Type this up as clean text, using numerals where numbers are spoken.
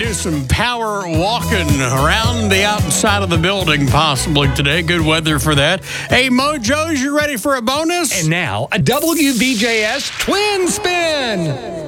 do some power walking around the outside of the building possibly today. Good weather for that. Hey, Mojos, you ready for a bonus? And now, a WVJS Twin Spin.